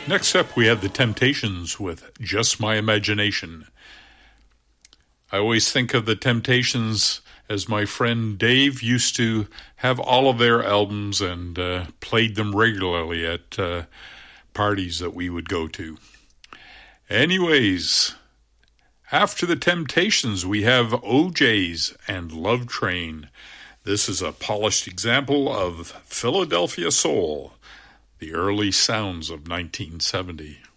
Next up, we have The Temptations with Just My Imagination. I always think of The Temptations as my friend Dave used to have all of their albums and played them regularly at parties that we would go to. Anyways, after The Temptations, we have OJ's and Love Train. This is a polished example of Philadelphia soul, the early sounds of 1970.